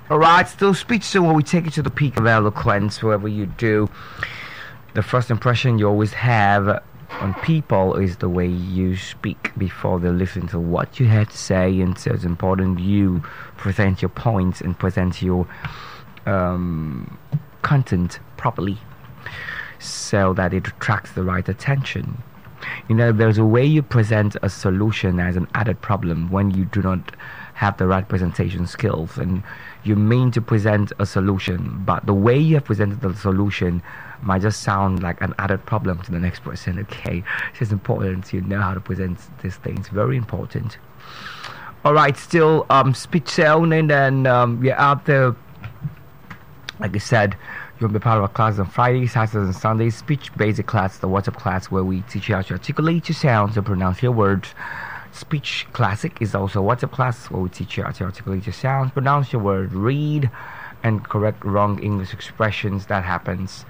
Alright, still speech soon when we take you to the peak of eloquence, wherever you do. The first impression you always have on people is the way you speak before they listen to what you have to say, and so it's important you present your points and present your content properly so that it attracts the right attention. You know, there's a way you present a solution as an added problem when you do not have the right presentation skills, and you mean to present a solution, but the way you have presented the solution might just sound like an added problem to the next person. Okay, it's important you know how to present these things. Very important. Alright, still speech sound, and then you're out there. Like I said, you'll be part of our class on Fridays, Saturdays, and Sundays. Speech basic class, the WhatsApp class, where we teach you how to articulate your sounds and pronounce your words. Speech Classic is also a WhatsApp class where we teach you how to articulate your sounds, pronounce your word, read, and correct wrong English expressions. That happens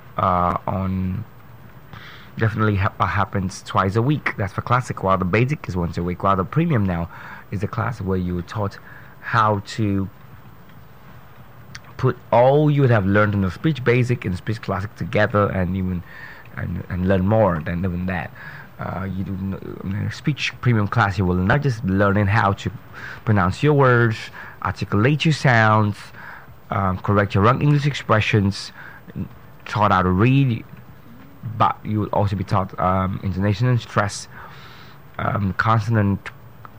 happens twice a week. That's for Classic, while the Basic is once a week. While the Premium now is the class where you were taught how to put all you would have learned in the Speech Basic and Speech Classic together, and even and learn more than even that. You do in a Speech Premium class, you will not just learning how to pronounce your words, articulate your sounds, correct your wrong English expressions, taught how to read, but you will also be taught intonation and stress, consonant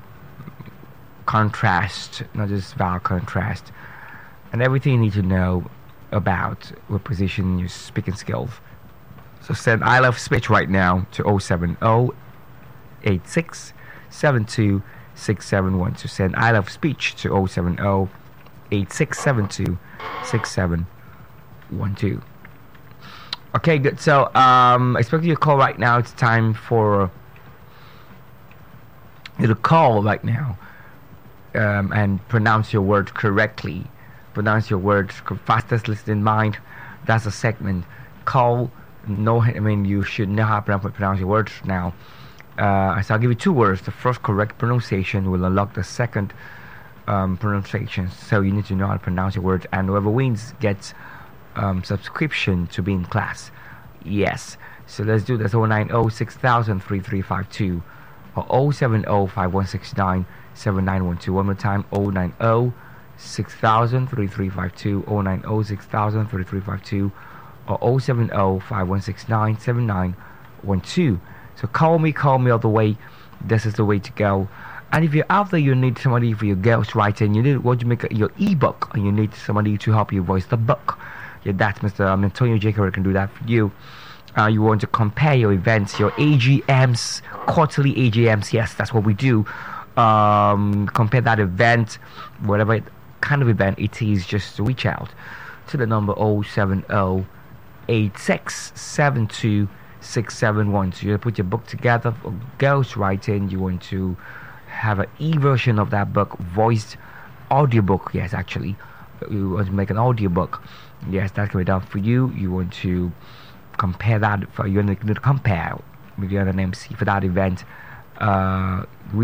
contrast, not just vowel contrast, and everything you need to know about what position your speaking skills. So send I Love Speech right now to 070-8672-6712. So send I Love Speech to 070-8672-6712. Okay, good. So expecting your call right now. It's time for you to call right now and pronounce your words correctly. Pronounce your words fastest list in mind. That's a segment. Call. No, I mean, you should know how to pronounce your words now. So I'll give you two words. The first correct pronunciation will unlock the second pronunciation. So you need to know how to pronounce your words, and whoever wins gets subscription to be in class. Yes. So let's do this. 090-6000-3352 or 070-5169-7912. One more time. 090-6000-3352 090-6000-3352 or 070-5169-7912. So call me all the way. This is the way to go. And if you're out there, you need somebody for your ghostwriting, you want to make your ebook, and you need somebody to help you voice the book. Yeah, that's Mr. Antonio Jacob can do that for you. You want to compare your events, your AGMs, quarterly AGMs. Yes, that's what we do. Compare that event, whatever kind of event it is, just to reach out to the number 070-8672-6712. You put your book together for ghostwriting. You want to have an e-version of that book, voiced audiobook. Yes, actually, you want to make an audiobook. Yes, that can be done for you. You want to compare that. You want to compare with the other MC for that event.